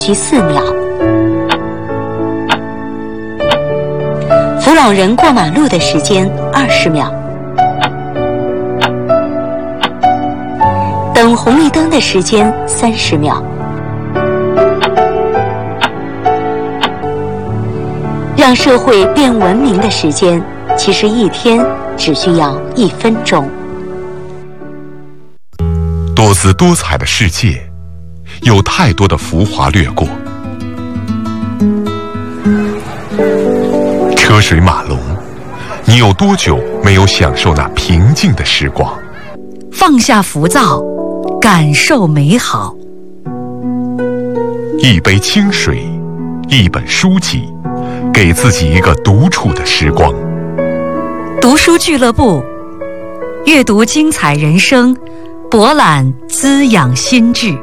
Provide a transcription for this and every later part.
需4秒。扶老人过马路的时间20秒。等红绿灯的时间30秒。让社会变文明的时间，其实一天只需要1分钟。 多姿多彩的世界，有太多的浮华掠过。车水马龙，你有多久没有享受那平静的时光？ 放下浮躁，感受美好。 一杯清水，一本书籍，给自己一个独处的时光。 读书俱乐部，阅读精彩人生，博览滋养心智。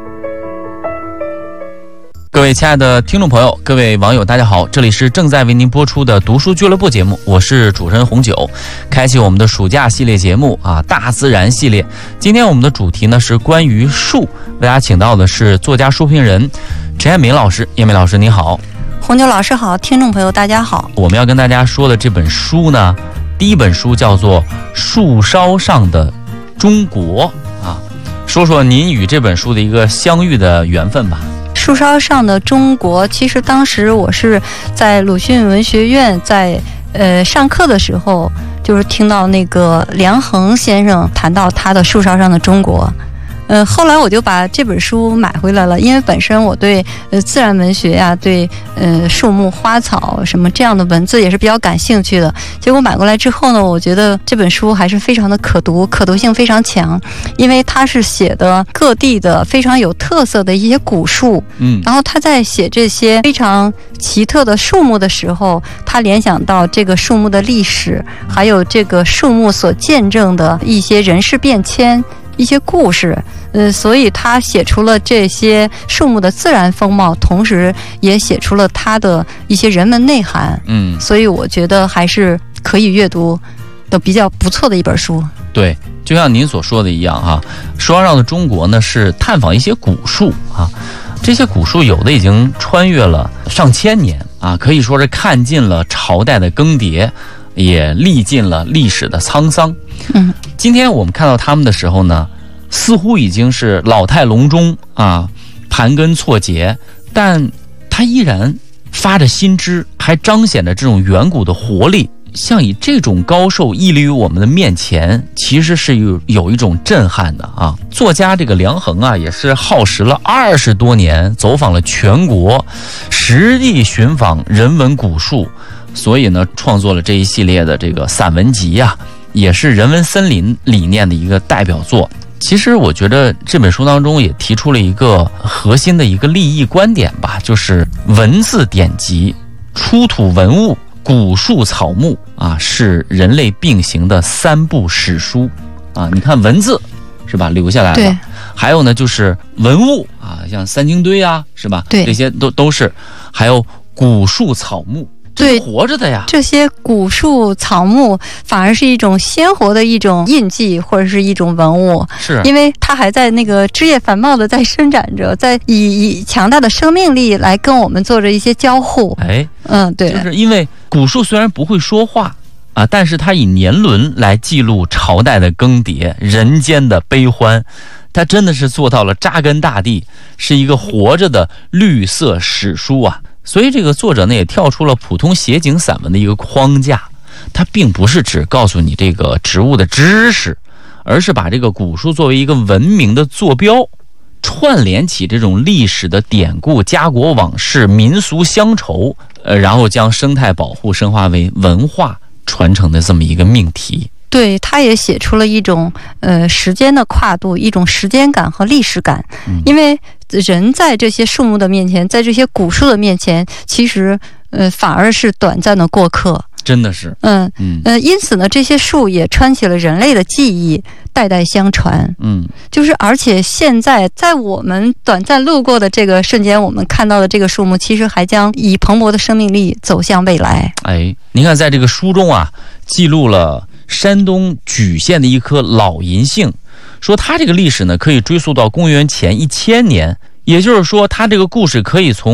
各位亲爱的听众朋友，各位网友，大家好，这里是正在为您播出的读书俱乐部节目，我是主持人红九，开启我们的暑假系列节目大自然系列。今天我们的主题呢是关于树，为大家请到的是作家书评人陈彦敏老师。彦敏老师您好。 红九老师好，听众朋友大家好。 我们要跟大家说的这本书呢，第一本书叫做《树梢上的中国》说说您与这本书的一个相遇的缘分吧。 树梢上的中国，其实当时我是在鲁迅文学院在上课的时候，就是听到那个梁衡先生谈到他的树梢上的中国。后来我就把这本书买回来了，因为本身我对自然文学呀，对树木花草什么这样的文字也是比较感兴趣的。结果买过来之后呢，我觉得这本书还是非常的可读，可读性非常强，因为它是写的各地的非常有特色的一些古树，然后他在写这些非常奇特的树木的时候，他联想到这个树木的历史，还有这个树木所见证的一些人事变迁。一些故事，所以他写出了这些树木的自然风貌，同时也写出了他的一些人文内涵。所以我觉得还是可以阅读的比较不错的一本书。对， 就像您所说的一样树梢上的中国呢是探访一些古树这些古树有的已经穿越了上千年可以说是看尽了朝代的更迭，也历尽了历史的沧桑。今天我们看到他们的时候呢，似乎已经是老态龙钟盘根错节，但它依然发着新枝，还彰显着这种远古的活力。像以这种高寿屹立于我们的面前，其实是有一种震撼的作家这个梁衡也是耗时了20多年，走访了全国，实地寻访人文古树，所以呢创作了这一系列的这个散文集也是人文森林理念的一个代表作。其实我觉得这本书当中也提出了一个核心的一个立意观点吧，就是文字典籍、出土文物、古树草木是人类并行的3部史书你看文字是吧留下来了，还有呢就是文物像三星堆是吧，这些都是，还有古树草木，对，活着的呀。 这些古树草木反而是一种鲜活的一种印记，或者是一种文物，是因为它还在那个枝叶繁茂的在伸展着，在以强大的生命力来跟我们做着一些交互。对， 就是因为古树虽然不会说话但是它以年轮来记录朝代的更迭，人间的悲欢，它真的是做到了扎根大地，是一个活着的绿色史书所以这个作者呢也跳出了普通写景散文的一个框架，它并不是只告诉你这个植物的知识，而是把这个古树作为一个文明的坐标，串联起这种历史的典故、家国往事、民俗乡愁，然后将生态保护深化为文化传承的这么一个命题。 对，他也写出了一种时间的跨度，一种时间感和历史感。因为人在这些树木的面前，在这些古树的面前，其实反而是短暂的过客。 真的是， 因此呢，这些树也穿起了人类的记忆，代代相传。就是而且现在在我们短暂路过的这个瞬间，我们看到的这个树木，其实还将以蓬勃的生命力走向未来。 您看，在这个书中记录了山东莒县的一棵老银杏，说它这个历史呢可以追溯到公元前1000年，也就是说它这个故事可以从